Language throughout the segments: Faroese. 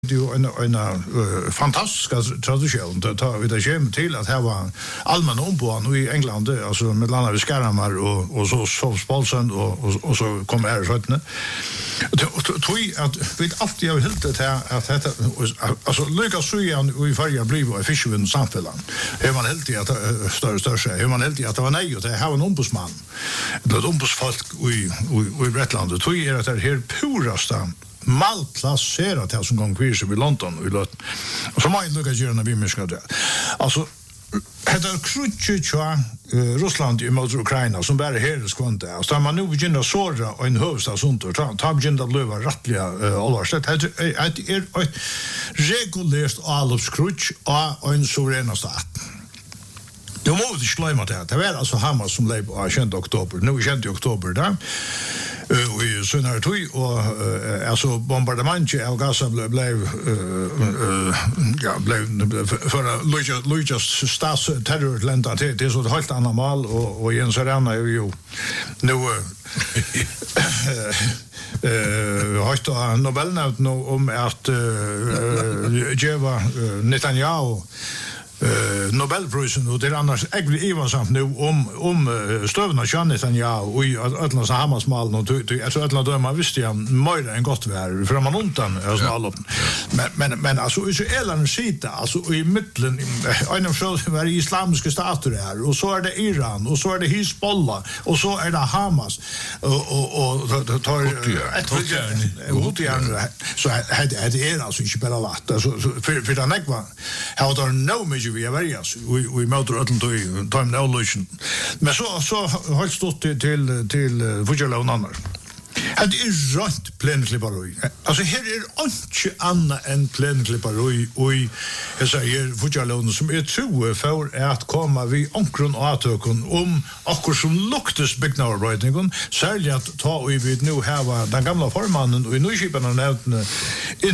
ju en fantastisk tradition. Det tar vi det hem till att här var allmänna ombud i England, alltså med landa vid Skaramar och så softballsen och så kommer här sådana. Tror att vi alltid har helt det här att detta alltså lyckas så igen i förra blev och fiskevin samfällan. Är man helt i att större är man helt i att det var nej och det här var en ombudsman. Det är ombudsfolk i Bretland. Tror är att det här purasta malplacerat här som gång kvirse vid London och i London. Och så man inte lyckas göra när vi minskar det. Alltså heter Krutchcha Ryssland emot Ukraina som bara här skvante. Alltså man nu begynner såra och en hövstad sånt och ta begynner att löva rättliga allvarsätt. Det är ett regulärt avloppskrutch och en suverän stat. Du må inte glömma det. Det var alltså Hamas som blev på 20 oktober. Nu är 20 oktober där. Och senare tog och alltså bombardemanget av Gaza blev för Lujas statsterrorländer det är så ett helt annat mål och Jens Arena är ju nu har jag Nobelnämnt om att Jeva Netanyahu Nobelprisen och det är annars ägligt ivansamt nu om stövna Netanyahu och i Ötlands Hamasmal och jag tror att man visste ju mer än gott vär för man undan men alltså Israel sida alltså i mitten en av så islamiska stater där och så är det Iran och så är det Hezbollah och så är det Hamas och tar Houthi så det är alltså inte bara lätt alltså för den ekva how there no measure vi varias vi möter öllum time evolution men så har stått till Fujalon annars. Det är rätt plenklipparoi. Alltså här är inte annat än plenklipparoi och jag säger Fujalon som är tro för att komma vid onkron och atökon om akkur som luktas byggnadsarbetningen särskilt att ta och vi nu här den gamla formannen och i nyskiparna nämnt in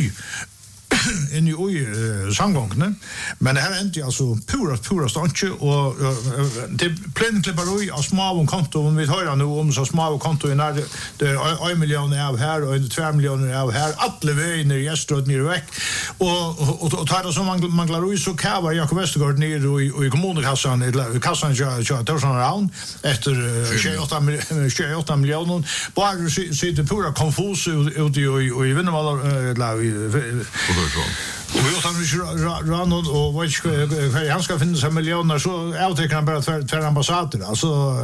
i samgången men det här är inte alltså pura stånche och det plenklipparoi av små konto om vi hör nu om så små konto i när det är 1 miljon av här och 2 miljoner av här alla vägen ner gäströd ner väck och tar det som man klarar så kavar Jakob Westergaard ner i kommunkassan eller kassan jag tar sån round efter 28 miljoner bara sitter pura konfus ut i Vinnevallar och jag tar Ran och vad han ska finna sig miljoner så avtäcker han bara för ambassader alltså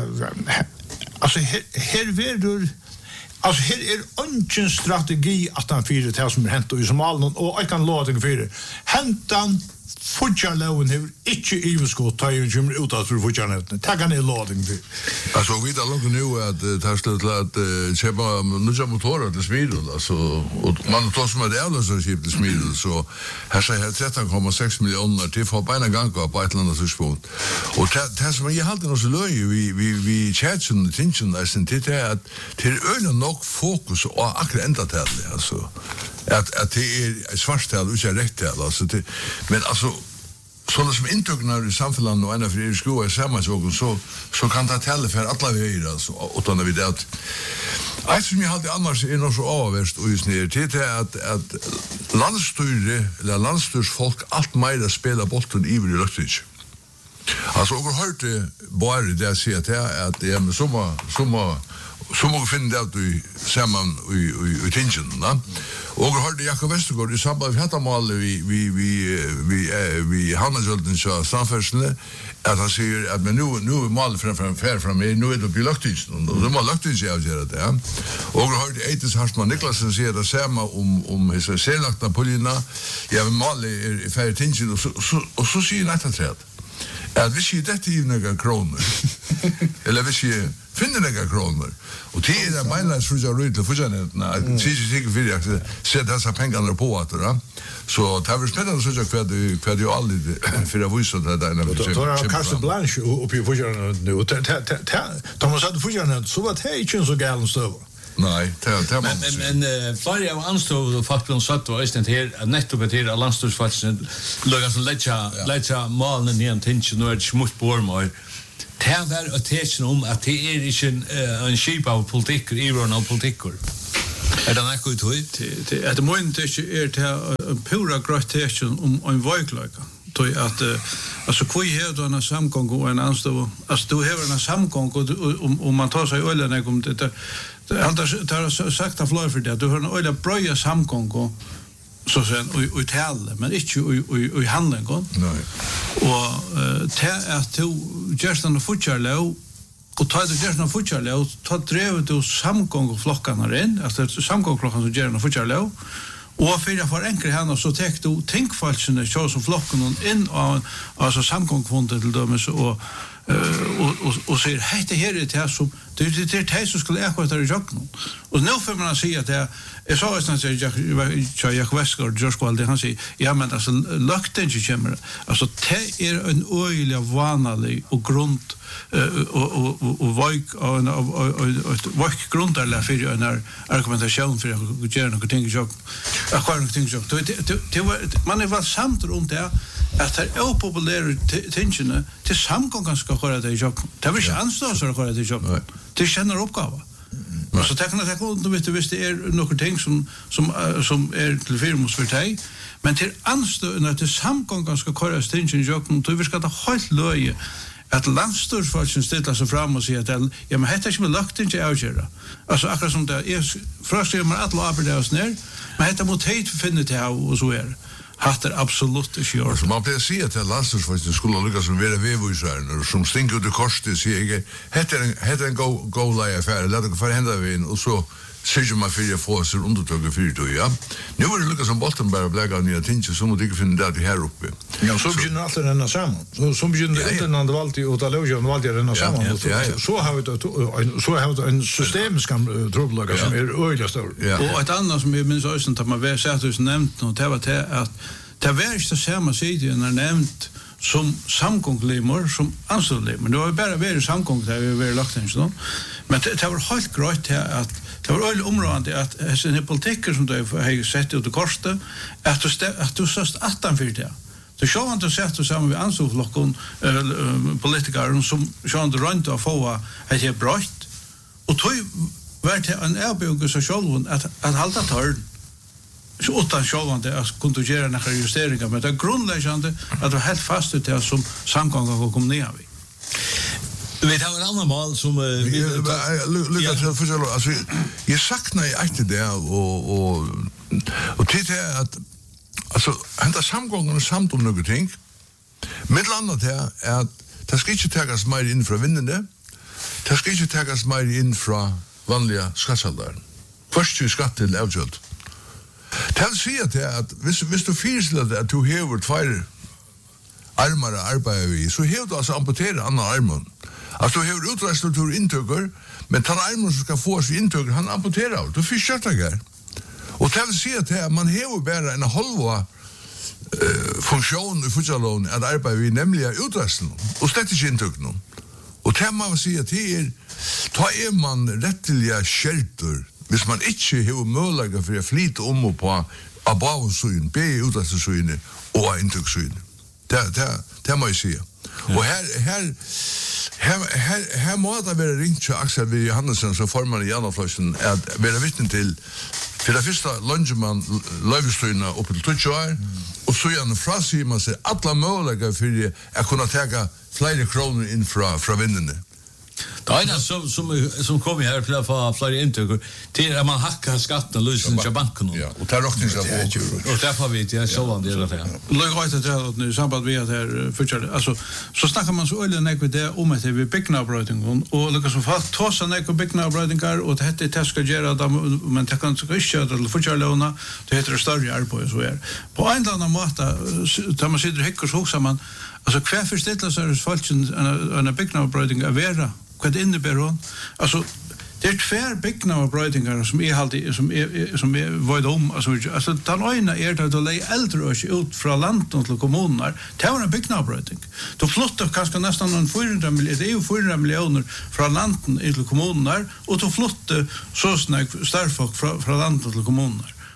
här vill alltså här är ingen strategi att han fyrer det som hänt i Somalien och jag kan låta det fyrer hentan Fujalon hur inte ivenskott tar ju kommer ut att för Fujalon ta kan det låding till alltså vi där låg nu att ta stöd att köpa nya motorer till smidel alltså och man tar som det alla så köpt smidel så här säger 13,6 miljoner till för på en gång på ett land synpunkt och det som jag hade något så löj vi chatchen attention där sen till att till öle nog fokus och akkurat ända till alltså att det är svartställ och inte rätt alltså det, men alltså sådana som intrycknar i samhället och ända för er skola sammansagen så kan det tälla för alla vägar alltså utan vi det att som jag hade annars är nog så avvärst och just ner till att landstyre eller landstyrsfolk allt mer spelar bollen i Röttvik. Alltså och hörde bara det säga att det är med som många finner det att du samman i tingen, va? Och hörde Jakob Westergaard i samband med detta mål vi handelsjölden så samfärdseln att han säger att men nu är mål fram nu är det på Löktingen och de har Löktingen avgöra det. Och hörde Eitis Harsman Niklasen säga det samma om hur selakta polina ja men mål är färre tingen och så säger nästa att vi ser detta i några kronor eller vi ser finner några kronor och det är det mainlands för jag rydde för jag nej sig för jag ser dessa pengarna på att då så tar vi spännande så jag kvar det aldrig för att visa det där när då har Carte Blanche uppe i förjärna nu Thomas hade förjärna så var det inte så galet så nej men flera av anstå faktorn satt var istället här nettopp till landstorsfatsen lägga så lägga malen ner till nu är smut bormar det var attention om att det är inte en skip av politik, Iran av politiker. Är det något ut höj? Det måste inte till pura grattation om en vojklöka. Toi att alltså kvui har då en samgång och en anstå alltså du har en samgång och man tar sig ölen när kom det han har sagt att flöj för det du har en öle bröja samgång och så sen och tal men inte i handling gå nej och ta att du just on the futchar och ta det just on futchar ta drev du samgång och flockarna in alltså samgång klockan så gör on futchar och för enkelt här så täckte du tänkfalsen så som flocken in och alltså samgångsfondet till dömes och säger hej det här är det som det som skulle jag kvarta i jocken och nu får man säga att det är så att jag Westgård George Walde han säger ja men alltså lukten kommer alltså det är en öjlig vanlig och grund och vajk och vajk grundar för en argumentation för att göra något ting jag har någonting jag man är väl samt runt det att det är opopulära tingene till samgången ska göra det jag det vill inte anstå så att göra det jag det känner uppgåva så tänkte jag att du vet det är något ting som är till firmos för dig men till anstå när till samgången ska göra tingen jag du ska ta helt löje att landstorsfolken ställer sig fram och säger att ja men heter inte med lagt inte avgöra alltså akkurat som det är först är man alla arbetar ner men heter mot hit finner det och så är hattar absolut inte görs man blir se att landstorsfolken skulle lyckas som vara vevusar som stinker ut i korset säger heter en go lie affär låt det för hända vi in och så säger man för jag får så undertrycka för det ja nu är det lyckas som botten bara blägga ner tinge så måste det finna det här uppe ja så börjar allt den samman så börjar inte någon alltid och Taloja och alltid den samman så har vi en systemskam trubbelaga som är öjligt stor och ett annat som jag minns också att man väl sagt just nämnt och det var det att det var inte samma sida när nämnt som samgångslimmer som anställda det var bara väl samgång där vi var lagt in så men det var helt grejt att det var öll område att sen politiker som det har sett ut i korset att du såst 18 för det. Så sjå han då sett så samma vi ansåg flockon politiker som sjön runt och få att det brott och tog vart en erbjudande så själv att hålla törn så utan självande att kunna göra några justeringar men det är grundläggande att det helt fast ut det som samgångar kommer ner vi. Du vet har en annan mål som lycka till för alltså jag saknar inte det och titta att alltså hända samgången samt om något ting mellan det är att det ska inte tagas mer in från vinnande det ska inte tagas mer in från vanliga skattesaldar först ju skatt till avgöld det vill säga att hvis du fyrslar att du har två armar arbetar vi så har du alltså amputera andra armen alltså hur utrustning intöker men tar armen som ska få sig intöker han amputerar då fiskar det och det vill säga att man har bara en halva funktion i futsalon att arbeta vi nämligen utrustning och stätter intöker och det man säger till ta är man rättliga skelter hvis man inte har möjlighet för att flytta om och på abavsyn be utrustningssyn och intöksyn det må jag säga och här må det vara ringt till Axel V. Johannesson som formar i Janaflösen att vara vittne till för det första lungeman lövstöjna upp till 20 år och så gärna frasi man sig alla möjliga för att kunna ta flera kronor in från vinnande. Det är som kommer här till att få flera intöker till att man hackar skatten lösen till banken. Ja, och tar också så och därför vet jag så vad det är det. Lägg ut det nu samband med att här för alltså så snackar man så ölen med det om att vi byggnadsbröding och lyckas så fast tossa ner på byggnadsbrödingar och det heter det ska göra dem men det kan så köra eller för låna det heter det större arbete så är på en annan måte där man sitter häckor så också man alltså kvar förställa så är folk en byggnadsbröding att vara vad det innebär hon alltså det är tvär byggnadsbrödingar som är alltid som är vad om alltså den ena är det att lägga äldre och ut från landet till kommuner det var en byggnadsbröding då flottar kanske nästan 400 miljoner det är ju 400 miljoner från landet till kommuner och då flottar så snägt starfolk från landet till kommuner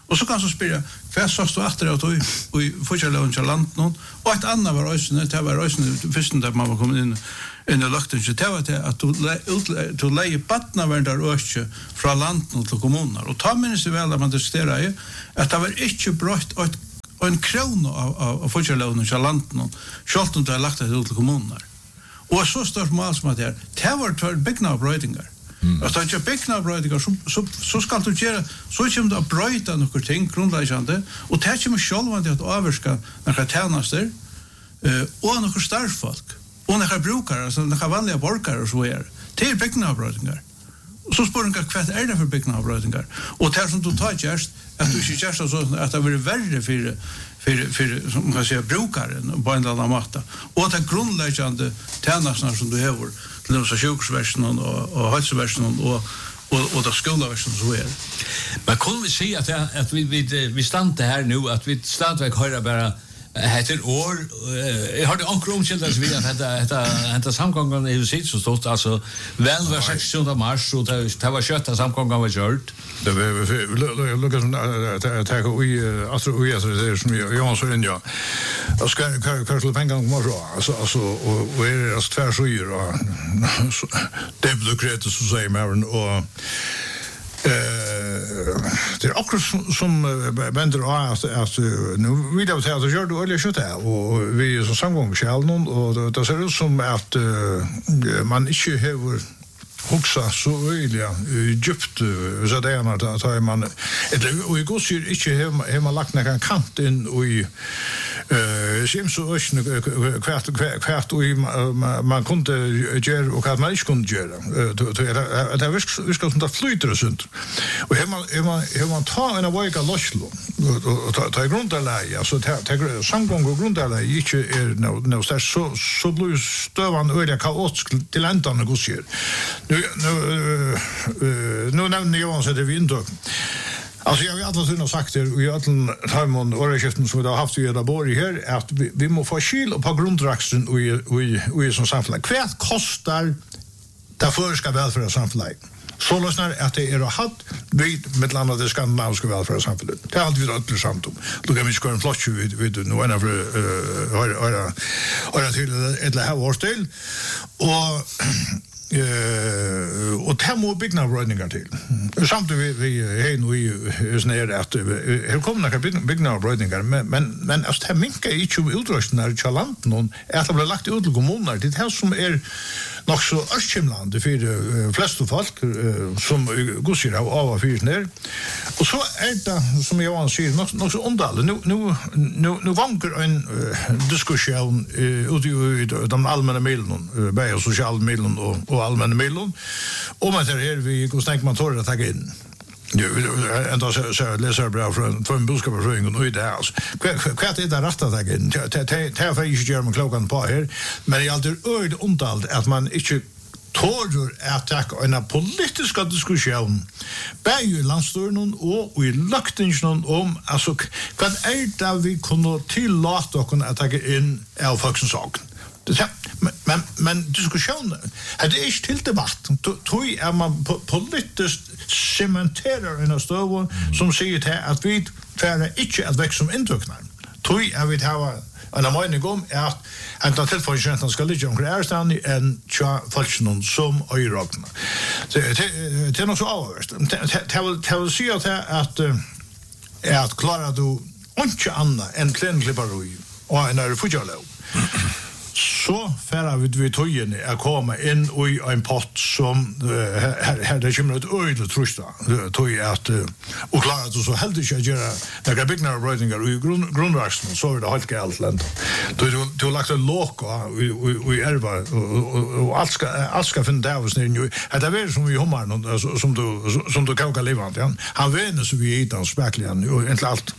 Och så kan så spela för så står efter att och fortsätter till land någon och ett annat var ösnen det var ösnen först när man var kommit in i lukten så det var att du lägger partner var där ösche från landet till kommuner och ta minns väl att man diskuterar ju att det var inte brott och en krona av fortsätter till landet någon skalt inte lagt det ut till kommuner och så står mål som att det var för byggnadsbrötingar. Att jag becknar brödiga så ska du göra så kommer det att bröta några ting grundläggande och det kommer självande att avvarska några tjänster och några starfolk och några brukare alltså några vanliga borgare och så är till becknar så spår en kvart är det för becknar brödiga och det som du tar just att du inte just så att det blir värre för som man säger brukaren på en annan matta och det grundläggande tjänsterna som du har till de sjukhusversionen och hälsoversionen och det skolversionen så är. Men kan vi se att vi stannar här nu att vi stadväg höra bara heter år jag har det omkringskildas vi att detta samgången i sitt så stort alltså väl var 16 mars och det var kötta samgången var gjort. Det var lucka som ta vi alltså det som jag så in ja. Jag ska kanske pengar kommer så alltså och är det alltså tvärskyr och det blir kreativt så säger man och det är också som vänder att nu vill jag säga att gör du eller så där och vi är så samgångsskäl någon och det ser ut som att man inte har huxa så öliga djupt så där när att man och i går ser inte hemma lagt någon kant in och i Sims så kvärt och man kunde göra och att man inte kunde göra det vi ska sånt flyter och sånt och man tar en avväga losslo och ta grundlägg alltså ta samgång och grundlägg inte är så blir stövan öliga kaotisk till ändan och går nu nämner jag så det vi inte alltså jag har alltid sagt det och i alla timon årskiften som vi har haft i Göteborg här att vi må få skil på grundraxen och i som samhälle. Kvart kostar det förska välfärdssamhället. Så lösnar att det är att ha vid med landet det skandinaviska välfärdssamhället. Det har alltid varit samt om. Då kan vi skåra en flotch vid nu en av till ett här årstil och det må byggnadsbrödningar till. Samtidigt vi är nu i snär att här kommer några byggnadsbrödningar men alltså det minkar inte utrustningar i landet någon att det blir lagt ut till kommuner det här som är nog så örskimlande för de flesta folk som gossar av fyrs ner. Och så är det som jag anser nog så underligt. Nu vanker en diskussion ut i de allmänna medlen, både sociala medlen och allmänna medlen. Om att det här vi går stänk man tar att ta in. Ändå så läser bra från boskapsföreningen och det alltså. Kvart är det rätta dagen. Det får inte göra med klockan på här, men det är alltid öd ondalt att man inte tårer att ta en politisk diskussion både i landstyrelsen och i lagtingen om alltså vad är det vi kunde tillåta oss att ta in av folkens sak. Men diskussionen det är inte till debatt. Tror är man politiskt cementerar en stöv som säger till att vi färre inte att växa som intrycknar. Tror är vi har en mening om att en tillfällighet ska ligga omkring ärstande en tja falsknon som öjragna. Det är nog så avhörst. Det vill säga att klara du inte annat än klänklippar och en är futjarlöv. Så färra vi tojen är komma in i en pott som här det kommer ett öde trusta tog att och klara att så helt inte göra några byggnadsbrödningar i grundraxen så är det helt galet land. Du lagt en lock och erva och allt ska finna där hos nu. Det är som vi har som du kokar livet ja. Han vänner så vi äter späckligen och inte allt.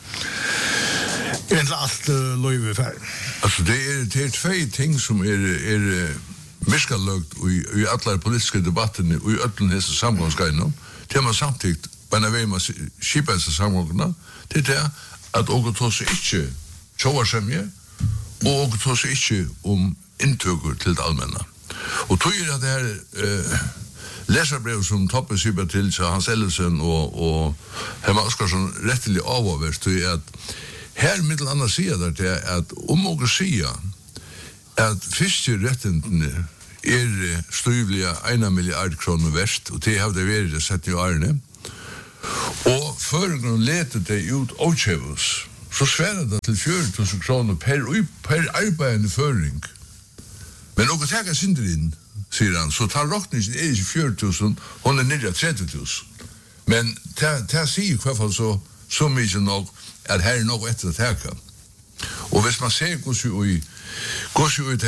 Inte allt löjve färg. Alltså det är två ting som är miskalögt i alla politiska debatten och i öppna dessa samgångsgrejerna. Det man samtidigt när vi med skipelse samgångarna det är att åka ta sig inte tjovarsämje och åka ta sig inte om intryck till det allmänna. Och tror jag att det här läsarbrev som Toppe syber till så Hans Ellison och Hemma Oskarsson rättelig avvärst till att här mittel andra säger där till att och säga att fiskerätten stuvliga 1 miljard kronor värst och det hade varit sett i årene. Och förgrund letet det ut Ochevus så svärade det till 4000 kronor per arbetande föring. Men något täcka synder in, säger han, så tar rockningen är inte 4000, hon är nere 30 000. Men det säger i alla fall så mycket nog att här är något efter att täcka. Och hvis man ser går sig ut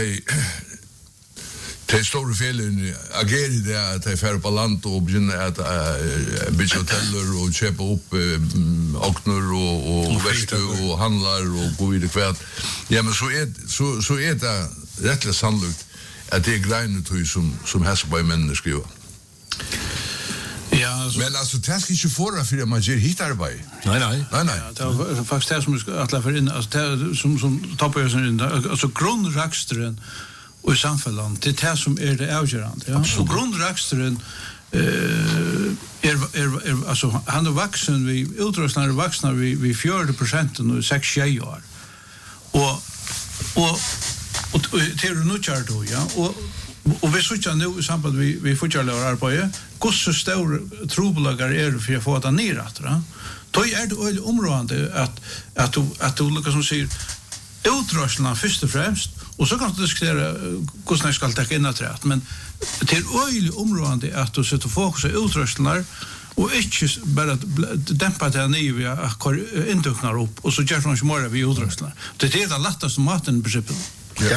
de stora felen agerar det att de färre på land och begynner att bygga hoteller och köpa upp oknor och väster och handlar och gå vidare kvärt. Ja, men så är det rättligt sannolikt att det är grejnet som Hesselberg männen skriver. Ja, alltså, men alltså det ska inte förra för att man ger hitarbete. Nej. Ja, det var faktiskt det som alla för in alltså det som toppar sig in alltså grundrakstren och i samhället det är det som är det avgörande. Ja. Och grundrakstren alltså han är vuxen vi utrustade vuxna vi 40% och 6 år. Och till nu kör då ja och vi söker nu i samband vi fortsätter arbeta hur så stor trobolagar är det för att få det ner att då är det öl område att du lyckas som säger utrustningen först och främst och så kan du diskutera hur snart ska ta in att men till öl område att du sätter fokus på utrustningar och inte bara dämpa det ner via att intöknar upp och så gör man ju mer vid utrustningar. Det är det lättaste maten i princip. Det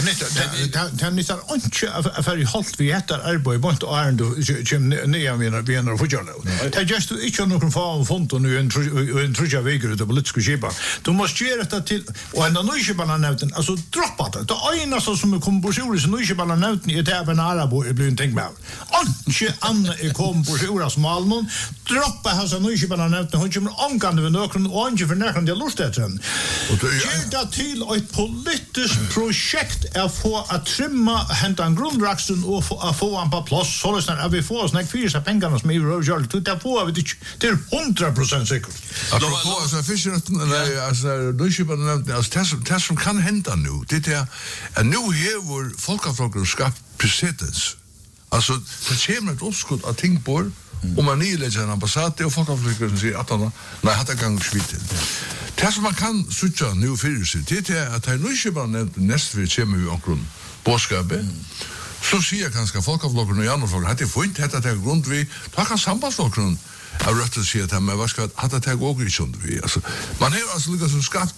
är inte för i halt vi heter arbete bort och är då ner vi och fortsätter. Det är just inte någon form font och nu en tröja väger det politiska skipan. Du måste göra det till och en ny skipan nävten alltså droppa det. Det ena som kommer på sjön så ny skipan nävten är det även arabo blir inte tänkt med. Inte annan är kom på sjön som Malmö droppa har så ny skipan nävten hon kommer angående med någon och inte för när det lust det sen. Och det till ett politiskt projekt är för att trimma hända grundraksten och få han på plats så att vi får såna fyra pengarna som är rörjal till det får vi till 100% säkert. Apropå alltså fiskrätten alltså då ska man nämna alltså det som kan hända nu det är nu här folkaflocken skapt precis. Alltså det kommer ett uppskott att tänka på om man nylägger en ambassad och folkaflocken säger att nej hade gått skit. Det som man kan söka nu för sig, det är att han nu inte bara nämnt näst vi kommer vi omkring bådskapet, så säger ganska folkavlocken och andra folk att det får inte heta till grund vi, då kan sambandslocken av rötter säga att men vad ska hata till gå i sånt vi. Alltså, man har alltså lyckats som skapt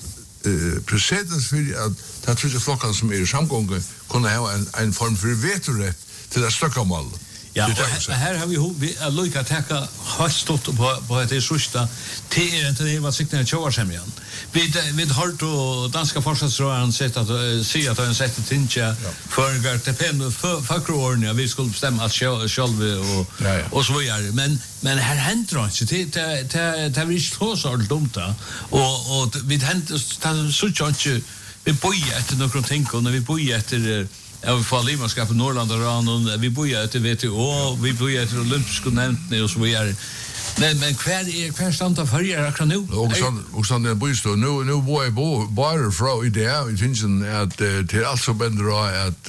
precis för att det tror jag flocken som är i samgången kunna ha en form för vetorätt till att stöcka om alla. Ja, och här har vi lyckat täcka höststått på det sista till inte det var sikten 20 år sedan igen. Vi har då danska forskarråden sett att se att han sätter tinja för att det för åren vi skulle bestämma att själva och så vidare men här händer inte det vi slår så dumt och vi händer så inte vi bojar efter några ting och när vi bojar efter vi får limanskap på Norrland och vi bojar efter WTO, vi bojar efter olympiska nämnden och så vidare. Men kvar stanta förra akra nu. Och sån där bostad nu bara från idé vi tänker att till alltså bändra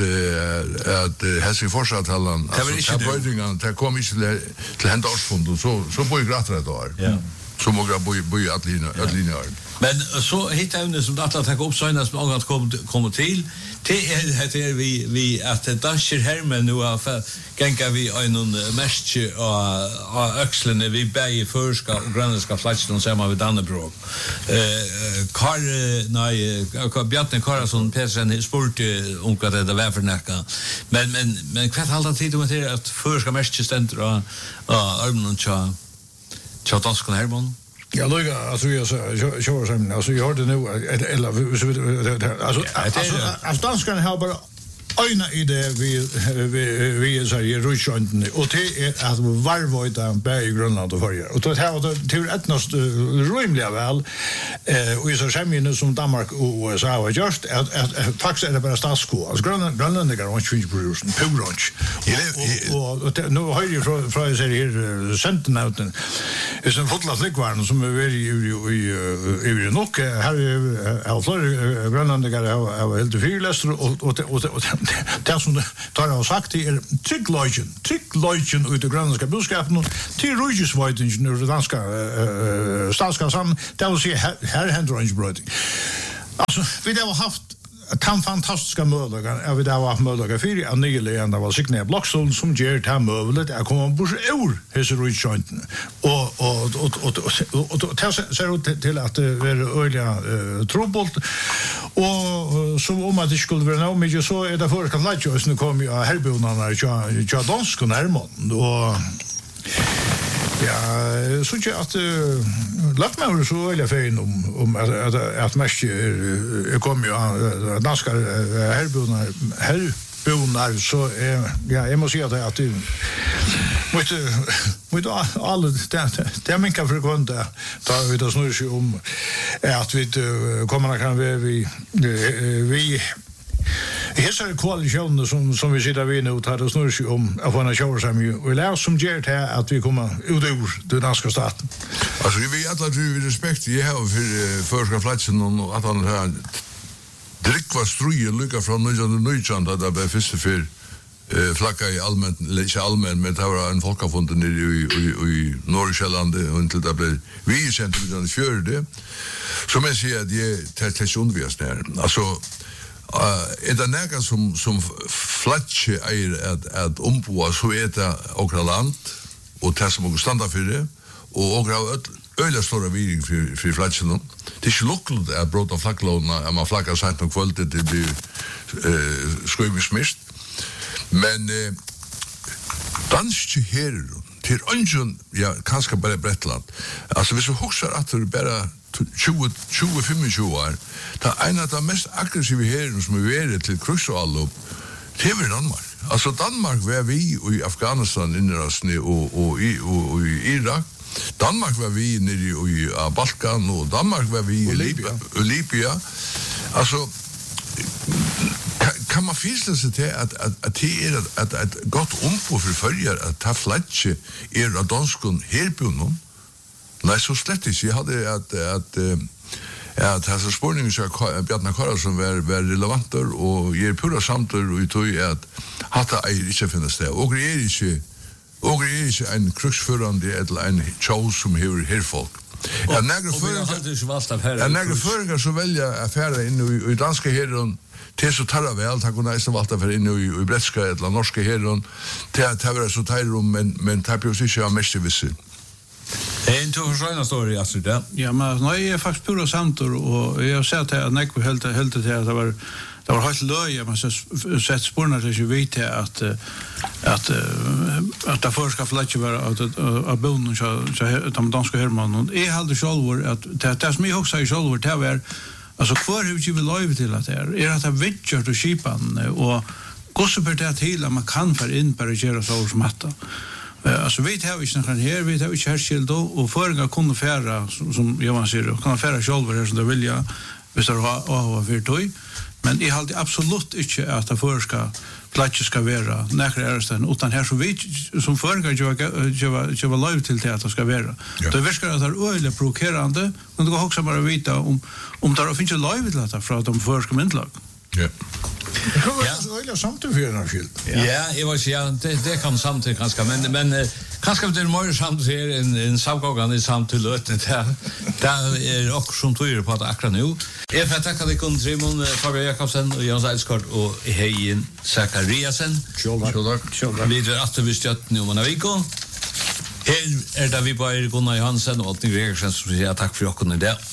att Helsingforsavtalet alltså böjningen det kommer inte till hända årsfond och så bojar gratis då. Ja. Så många bojar att linjer. Men så hittar vi som att ta upp såna som angåt kommer till vi att det danscher här men nu gänga vi en mest och axeln vi bäge förska och grannska flatchen som man vid Dannebro. Bjarne Karlsson Persson sport om vad det var för näka. Men kvart halva tid om det att förska mest ständer och armen och danskan Herman. Ja, Luca, alltså jag kör sen alltså jag hörde nu eller alltså danskarna har bara Øyna i det vi så i Russland och det är att varvöjda bär i Grönland och förger. Och det här var till etnast rymliga väl och i så sämjene som Danmark och USA har gjort att faktiskt är det bara statsko. Alltså grönländiga har inte brusen, purunch. Och nu har ju från sig här centenauten är som fotlat likvarn som är i nog här är flera grönländiga har helt fyrläster och det som tar jag sagt är trygglogen ut i grönländska budskapen till rujusvöjtingen ur danska statskassan det vill säga här händer en bröding. Alltså vi har haft tan fantastiska möjligheter vi har haft möjligheter för att nyligen det var signerad blockstol som ger det här möjligt att komma bort ur hese rujusvöjtingen och det ser ut till att det är öliga trubbelt och som om att det skulle vara något mycket så är det för att lägga nu kommer ju herbonarna tja dansk och närmand och ja, så att lagt mig så väl fin om att mest kommer ju danska herbonar så ja, jag måste säga att det måste alla det min kan frekventa ta vi då snurrar sig om att vi kommer kan vi hesa koalitionen som vi sitter vid nu tar det snurrar sig om att vara shower som ju och lär som ger det att vi kommer ut ur den danska staten. Alltså vi alla respekt jag har för förskaplatsen och att han har drickva struje lucka från Nujand att det var först för flagga i allmän men det var en folkafunden i Norrsjälland och till det blev vi sent med den fjärde som jag säger det är undvikas där alltså är det något som flatche är att omboa så är det och land och det som standard för det och öliga stora viring för flatchen det är lokalt att bråta flagglåna man flaggar sent på kvällen det blir skrivsmist men dansk här till ungen ja kanske bara Bretland alltså vi så huxar att det bara 25 år det är en av de mest aggressiva herren som är varit till krigsallup det är Danmark alltså Danmark var vi i Afghanistan inne och i Irak Danmark var vi nere i Balkan och Danmark var vi i Libya alltså kan man fysla sig till att det är ett gott omfå för följer att ta flatche är av danskon herbunnom nej så slett inte jag hade att här så spårningen så Bjarne Karlsson var relevanter och ger pura samtal och uttog att hatta är inte finnas det och är inte en kruxförande eller en show som hör herfolk. Jag några föringar så välja affärer in i danska herren till så tar väl tack och nästan valt för in i bretska eller norska herren till att ha så tajrum men tar ju sig av mest visse. En till försöna story alltså där. Ja men nej är faktiskt pura samtal och jag sa till att Nick helt till att det var helt löje man så sett spårna till ju vet att det förska flatche var av bonden så de danska herman och är hade själv att det som jag också i själv det var alltså kvar hur vi vill leva till att det är att det vitchart och skipan och gossipar det till att man kan för in på att göra så som matta. Alltså vet jag inte kan här vet jag inte härskild och förga kunde färra som jag säger kan färra själva här som det vill jag visst har för toy men jag hade absolut inte att det förska platser ska vara nära ärsten utan här så vet som förga jag var live till det ska vara det verkar att det är öle provocerande men det går också bara vita om det finns live till det från de förska myndlag. Ja. Ja, så är samtidigt för en skilt. Ja, jag var säga det kan samtidigt ganska men kanske det är mer samtidigt en samgång i samtidigt det är också som tror på att akkurat nu. Jag får tacka dig kun Simon Fabian Jakobsen och Jens Eidskort och Hejen Zakariasen. Kjoldak. Vi är att vi stött nu om en vecka. Här är det vi på Gunnar Johansen och Altning Gregersen som säger tack för att ni där.